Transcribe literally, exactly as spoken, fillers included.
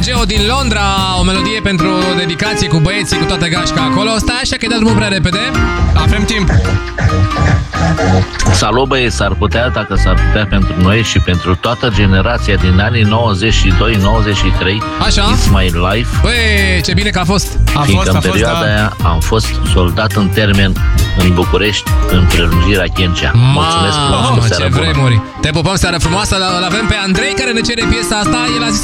Geo din Londra, o melodie pentru dedicație cu băieții, cu toată gașca acolo. Stai așa că-i dai drumul prea repede. Avem timp. Salut băieți, s-ar putea, dacă s-ar putea pentru noi și pentru toată generația din anii nouăzeci și doi nouăzeci și trei. Așa. It's my life. Băi, ce bine că a fost. A Fiindcă fost, a în fost, perioada da. aia am fost soldat în termen în București, în prelungirea Ghencea. Mulțumesc frumos, Mamă, cu seara ce bună. vremuri. Te pupăm, seara frumoasă. Îl avem pe Andrei care ne cere piesa asta. El a zis